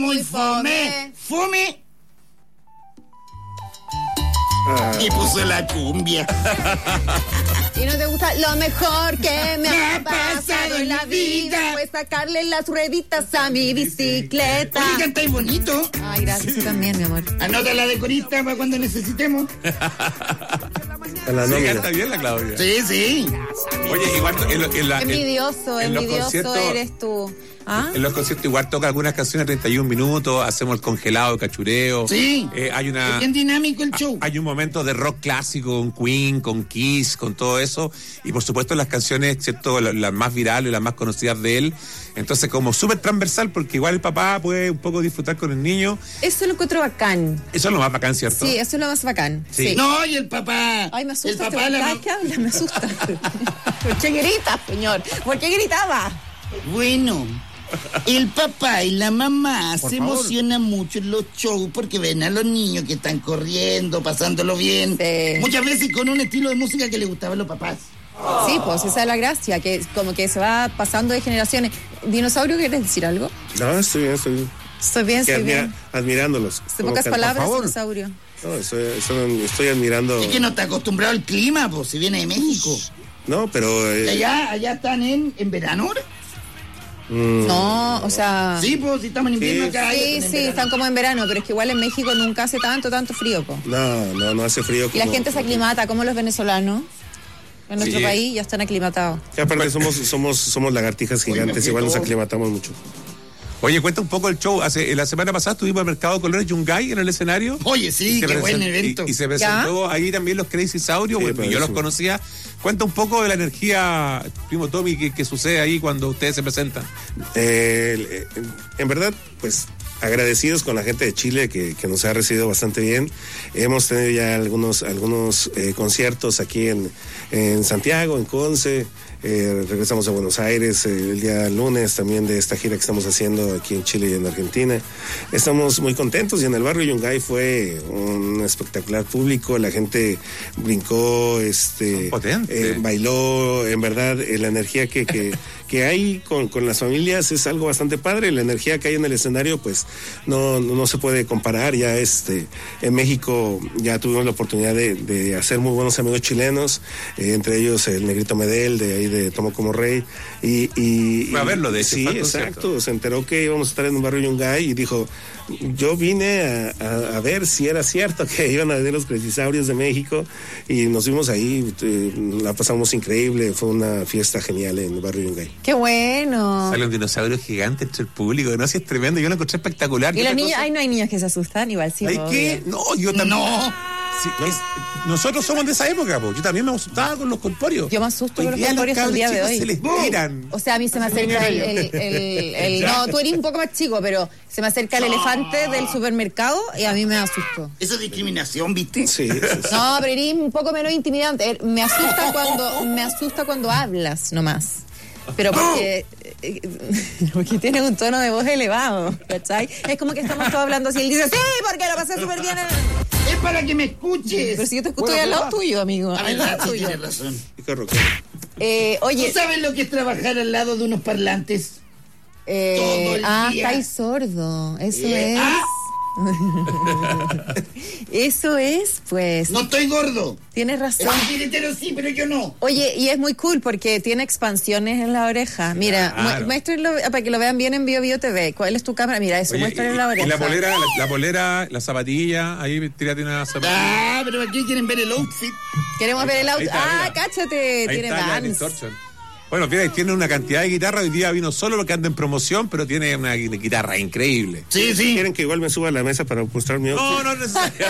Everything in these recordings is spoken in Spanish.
muy fome. Fome. Y puso la cumbia. ¿Y no te gusta? Lo mejor que me ha pasado en la vida fue sacarle las rueditas a mi bicicleta. Oye, cantáis bonito. Ay, gracias, tú también, mi amor. Anota la de corista para cuando necesitemos. Sí, canta bien la Claudia. Sí. Oye, igual Envidioso eres tú. ¿Ah? En los conciertos igual toca algunas canciones de 31 minutos, hacemos el congelado, el cachureo. Sí. Hay es bien dinámico el show. Hay un momento de rock clásico con Queen, con Kiss, con todo eso. Y por supuesto las canciones, ¿cierto? Las más virales y las más conocidas de él. Entonces como súper transversal porque igual el papá puede un poco disfrutar con el niño. Eso lo encuentro bacán. Eso es lo más bacán, ¿cierto? Sí, eso es lo más bacán. Sí. No, y el papá. Ay, me asusta. El papá cada vez que habla, me asusta. ¿Por qué grita, señor? ¿Por qué gritaba? Bueno, el papá y la mamá se emocionan mucho en los shows porque ven a los niños que están corriendo, pasándolo bien. Sí. Muchas veces con un estilo de música que les gustaba a los papás. Sí, pues esa es la gracia, que como que se va pasando de generaciones. ¿Dinosaurio, quieres decir algo? No, estoy bien. Estoy bien. Admirándolos. En pocas palabras, dinosaurio. No, estoy admirando. Es que no está acostumbrado al clima, pues, si viene de México. No, pero... Allá están en verano ahora. No, o sea... Sí, pues, si estamos en invierno acá. Sí, están como en verano, pero es que igual en México nunca hace tanto frío, pues. No hace frío. Y la gente se aclimata, como los venezolanos. En nuestro país ya están aclimatados. Que aparte somos lagartijas gigantes, igual nos aclimatamos mucho. Oye, cuenta un poco el show. La semana pasada estuvimos al Mercado de Colores Yungay en el escenario. Oye, sí, qué buen evento. Y se presentó ahí también los Crazy Saurio, sí, yo los conocía. Cuenta un poco de la energía, primo Tommy, que sucede ahí cuando ustedes se presentan. En verdad, pues agradecidos con la gente de Chile que nos ha recibido bastante bien. Hemos tenido ya algunos conciertos aquí en Santiago, en Conce. Regresamos a Buenos Aires el día lunes también de esta gira que estamos haciendo aquí en Chile y en Argentina. Estamos muy contentos y en el barrio Yungay fue un espectacular público, la gente brincó, bailó, en verdad la energía que hay con las familias es algo bastante padre, la energía que hay en el escenario pues no se puede comparar. Ya en México ya tuvimos la oportunidad de hacer muy buenos amigos chilenos, entre ellos el Negrito Medel de ahí de Tomo como Rey y fue a verlo de hecho. Sí, exacto, se enteró que íbamos a estar en un barrio Yungay y dijo, yo vine a ver si era cierto que iban a venir los crecisaurios de México y nos vimos ahí, la pasamos increíble, fue una fiesta genial en el barrio Yungay. ¡Qué bueno! Sale un dinosaurio gigante entre el público, no sé, es tremendo, yo lo encontré espectacular. ¿Y los niños? No hay niños que se asustan, igual sí. ¿Hay qué? No, yo también. No. Sí, nosotros somos de esa época, po. Yo también me asustaba con los corpóreos. Yo me asusto con los corpóreos el día de hoy. Se les tiran. O sea, a mí se me acerca el no, tú eres un poco más chico, pero se me acerca el elefante del supermercado y a mí me asusto. Eso es discriminación, ¿viste? Sí. No, pero eres un poco menos intimidante. Me asusta cuando hablas nomás. Pero porque tiene un tono de voz elevado, ¿cachai? Es como que estamos todos hablando así. Él dice, sí, porque lo pasé súper bien. Es para que me escuches. Pero si yo te escucho al lado tuyo, amigo. A ver, sí, tienes razón. Oye, ¿tú sabes lo que es trabajar al lado de unos parlantes? Todo el día. Estáis sordo. Eso es. Eso es, pues. No estoy gordo. Tienes razón. El tiritero sí, pero yo no. Oye, y es muy cool porque tiene expansiones en la oreja. Mira, muéstrenlo para que lo vean bien en Bio TV. ¿Cuál es tu cámara? Mira, eso, muéstrenlo en la oreja. Y la polera, la zapatilla, ahí tírate una zapatilla. Pero aquí quieren ver el outfit. Queremos ver el outfit. Cáchate, ahí tiene Vans. Bueno, fíjate, tiene una cantidad de guitarras. Hoy día vino solo lo que anda en promoción, pero tiene una guitarra increíble. Sí. ¿Quieren que igual me suba a la mesa para mostrar mi outfit? No es necesario.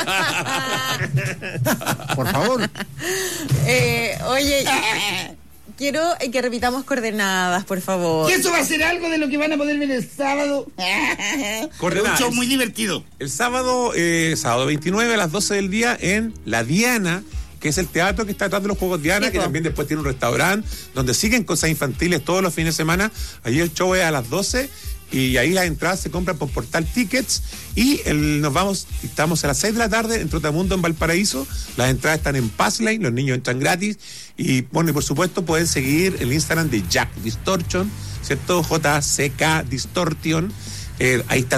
Por favor. Oye, quiero que repitamos coordenadas, por favor. ¿Y eso va a ser algo de lo que van a poder ver el sábado? Coordenadas. Un show muy divertido. El sábado 29 a las 12 del día en La Diana, que es el teatro que está detrás de los Juegos Diana, que también después tiene un restaurante donde siguen cosas infantiles todos los fines de semana. Allí el show es a las 12 y ahí las entradas se compran por Portal Tickets y estamos a las 6 de la tarde en Trotamundo en Valparaíso. Las entradas están en Passlane, los niños entran gratis y por supuesto pueden seguir el Instagram de Jack Distortion, ¿cierto? JCK Distortion. Ahí está